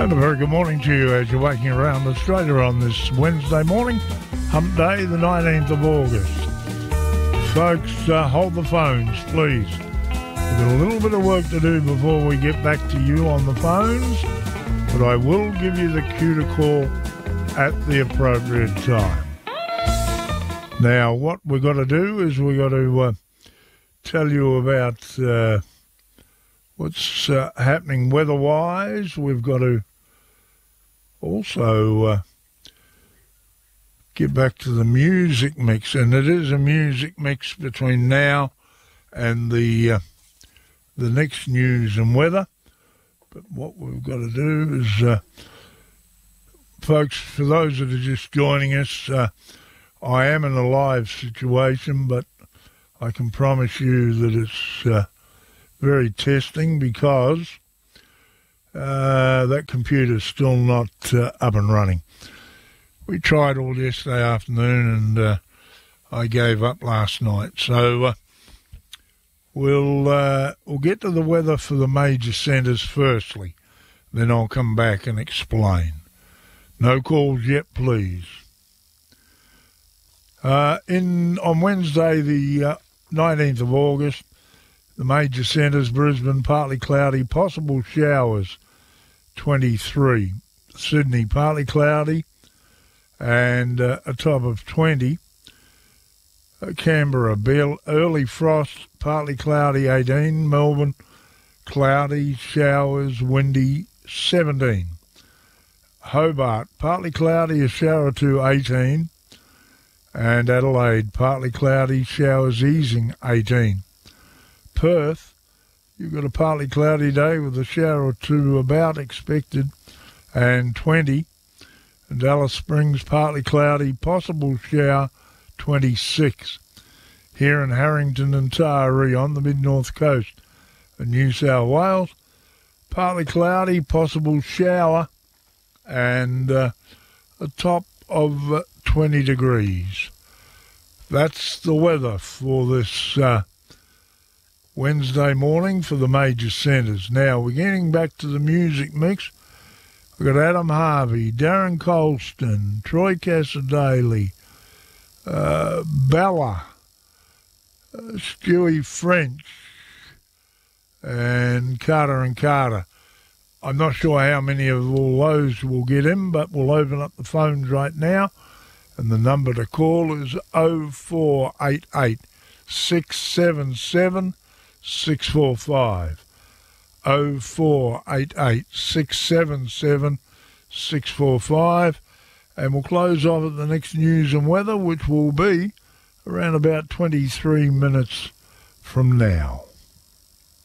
And a very good morning to you as you're waking around Australia on this Wednesday morning, hump day, the 19th of August. Folks, hold the phones, please. We've got a little bit of work to do before we get back to you on the phones, but I will give you the cue to call at the appropriate time. Now, what we've got to do is we've got to tell you about what's happening weather-wise. We've got to also get back to the music mix, and it is a music mix between now and the next news and weather. But what we've got to do is, folks, for those that are just joining us, I am in a live situation, but I can promise you that it's very testing because that computer's still not up and running. We tried all yesterday afternoon and I gave up last night. So we'll get to the weather for the major centres firstly. Then I'll come back and explain. No calls yet, please. On Wednesday, the 19th of August, the major centres, Brisbane, partly cloudy, possible showers, 23. Sydney, partly cloudy, and a top of 20. Canberra, early frost, partly cloudy, 18. Melbourne, cloudy, showers, windy, 17. Hobart, partly cloudy, a shower or two, 18. And Adelaide, partly cloudy, showers easing, 18. Perth, you've got a partly cloudy day with a shower or two about expected, and 20. And Alice Springs, partly cloudy, possible shower, 26. Here in Harrington and Taree on the mid-north coast of New South Wales, partly cloudy, possible shower, and a top of 20 degrees. That's the weather for this Wednesday morning for the major centres. Now, we're getting back to the music mix. We've got Adam Harvey, Darren Colston, Troy Cassadaly, Bella, Stewie French, and Carter. I'm not sure how many of all those will get in, but we'll open up the phones right now. And the number to call is 0488 677 645. 0488 677 645. And we'll close off at the next news and weather, which will be around about 23 minutes from now.